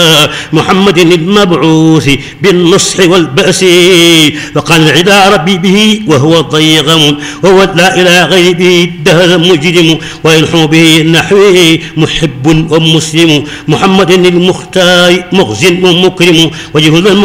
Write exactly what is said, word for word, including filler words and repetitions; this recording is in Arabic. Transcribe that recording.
محمد المبعوث بالنصح والبأس فقال العدا ربي به وهو الضيغم وهو لا إله غير به الدهر مجرم وينحو به نحوه محب ومسلم محمد المختار مخزن ومكرم وجه